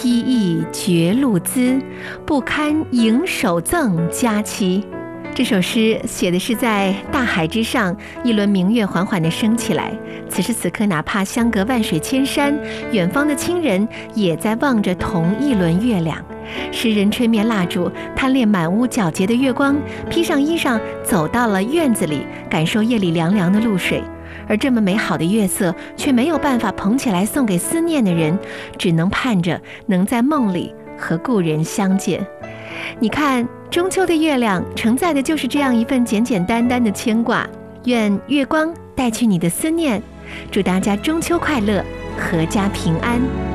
依依觉露滋，不堪盈手赠佳期。这首诗写的是在大海之上，一轮明月缓缓地升起来。此时此刻，哪怕相隔万水千山，远方的亲人也在望着同一轮月亮。诗人吹灭蜡烛，贪恋满屋皎洁的月光，披上衣裳走到了院子里，感受夜里凉凉的露水。而这么美好的月色，却没有办法捧起来送给思念的人，只能盼着能在梦里和故人相见。你看，中秋的月亮承载的就是这样一份简简单单的牵挂。愿月光带去你的思念，祝大家中秋快乐，阖家平安。